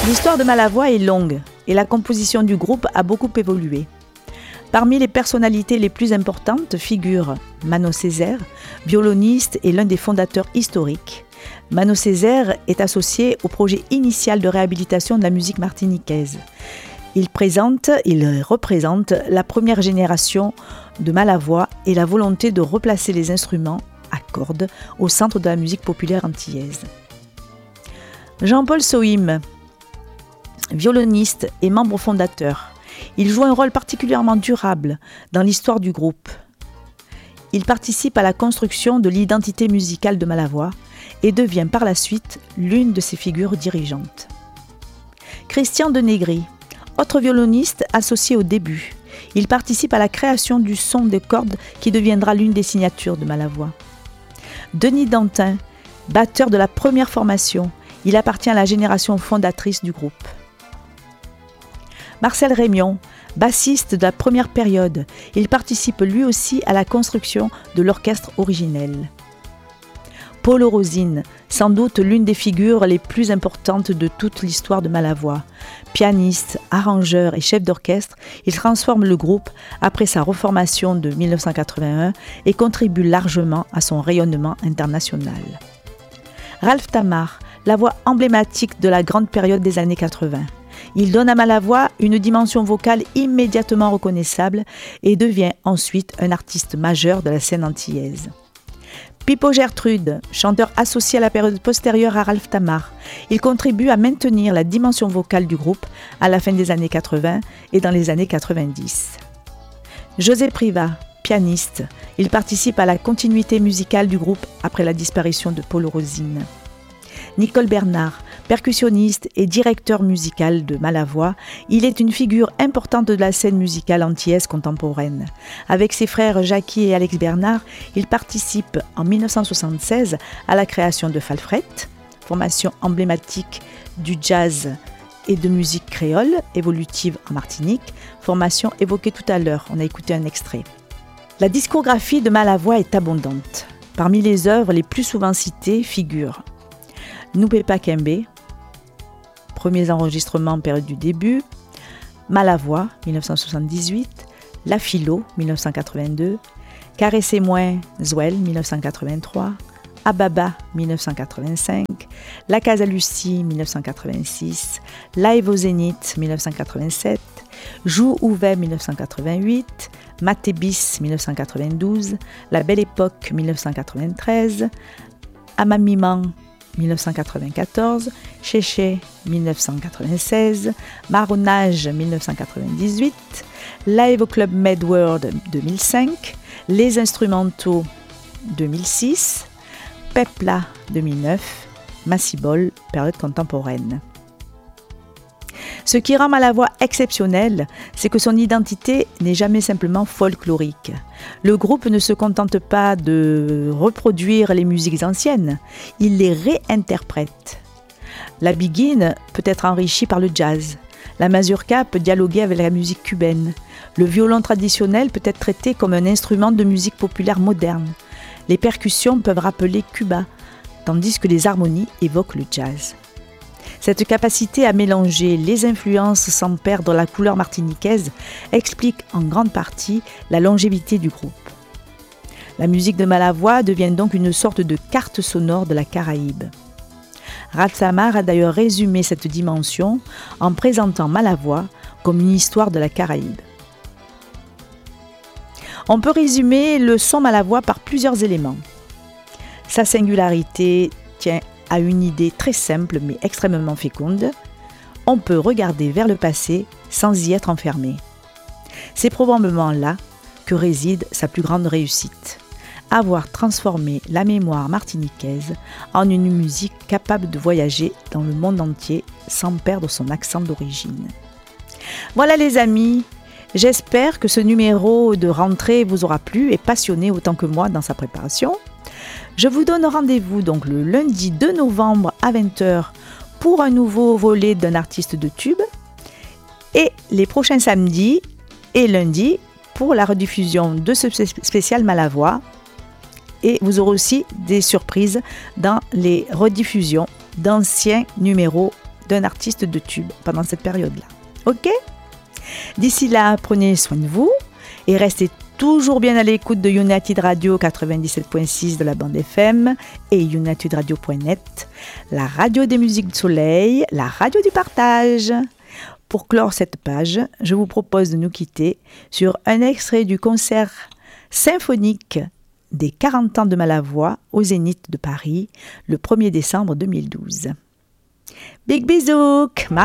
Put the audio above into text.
L'histoire de Malavoie est longue et la composition du groupe a beaucoup évolué. Parmi les personnalités les plus importantes figure Mano Césaire, violoniste et l'un des fondateurs historiques. Mano Césaire est associé au projet initial de réhabilitation de la musique martiniquaise. Il représente la première génération de Malavoie et la volonté de replacer les instruments à cordes au centre de la musique populaire antillaise. Jean-Paul Sohim, violoniste et membre fondateur. Il joue un rôle particulièrement durable dans l'histoire du groupe. Il participe à la construction de l'identité musicale de Malavoie et devient par la suite l'une de ses figures dirigeantes. Christian Denegri, autre violoniste associé au début. Il participe à la création du son des cordes qui deviendra l'une des signatures de Malavoie. Denis Dantin, batteur de la première formation. Il appartient à la génération fondatrice du groupe. Marcel Rémion, bassiste de la première période. Il participe lui aussi à la construction de l'orchestre originel. Paul Rosine, sans doute l'une des figures les plus importantes de toute l'histoire de Malavoie. Pianiste, arrangeur et chef d'orchestre, il transforme le groupe après sa reformation de 1981 et contribue largement à son rayonnement international. Ralph Tamar, la voix emblématique de la grande période des années 80. Il donne à Malavoie une dimension vocale immédiatement reconnaissable et devient ensuite un artiste majeur de la scène antillaise. Pipo Gertrude, chanteur associé à la période postérieure à Ralph Tamar. Il contribue à maintenir la dimension vocale du groupe à la fin des années 80 et dans les années 90. José Privat, pianiste. Il participe à la continuité musicale du groupe après la disparition de Paul Rosine. Nicole Bernard, percussionniste et directeur musical de Malavoie, il est une figure importante de la scène musicale antillaise contemporaine. Avec ses frères Jackie et Alex Bernard, il participe en 1976 à la création de Falfret, formation emblématique du jazz et de musique créole évolutive en Martinique, formation évoquée tout à l'heure, on a écouté un extrait. La discographie de Malavoie est abondante. Parmi les œuvres les plus souvent citées figurent Nupepa Kembe, premiers enregistrements en période du début, Malavoie, 1978, La Philo, 1982, Caressez-moi, Zwell, 1983, Ababa, 1985, La Casa Lucie, 1986, Live au Zénith, 1987, Joue Ouvet, 1988, Matébis, 1992, La Belle Époque, 1993, Amamiman, 1994, Chéché 1996, Marronnage 1998, Live au Club Med World 2005, Les Instrumentaux 2006, Pepla 2009, Massibol, période contemporaine. Ce qui rend Malavoie exceptionnelle, c'est que son identité n'est jamais simplement folklorique. Le groupe ne se contente pas de reproduire les musiques anciennes, il les réinterprète. La biguine peut être enrichie par le jazz, la mazurka peut dialoguer avec la musique cubaine, le violon traditionnel peut être traité comme un instrument de musique populaire moderne, les percussions peuvent rappeler Cuba, tandis que les harmonies évoquent le jazz. Cette capacité à mélanger les influences sans perdre la couleur martiniquaise explique en grande partie la longévité du groupe. La musique de Malavoie devient donc une sorte de carte sonore de la Caraïbe. Ralph Tamar a d'ailleurs résumé cette dimension en présentant Malavoie comme une histoire de la Caraïbe. On peut résumer le son Malavoie par plusieurs éléments. Sa singularité tient à une idée très simple mais extrêmement féconde. On peut regarder vers le passé sans y être enfermé. C'est probablement là que réside sa plus grande réussite. Avoir transformé la mémoire martiniquaise en une musique capable de voyager dans le monde entier sans perdre son accent d'origine. Voilà les amis, j'espère que ce numéro de rentrée vous aura plu et passionné autant que moi dans sa préparation. Je vous donne rendez-vous donc le lundi 2 novembre à 20h pour un nouveau volet d'un artiste de tube et les prochains samedis et lundis pour la rediffusion de ce spécial Malavoie. Et vous aurez aussi des surprises dans les rediffusions d'anciens numéros d'un artiste de tube pendant cette période-là. Ok ? D'ici là, prenez soin de vous et restez toujours bien à l'écoute de United Radio 97.6 de la bande FM et unitedradio.net, la radio des musiques du soleil, la radio du partage. Pour clore cette page, je vous propose de nous quitter sur un extrait du concert symphonique des 40 ans de Malavoie au Zénith de Paris le 1er décembre 2012. Big bisous!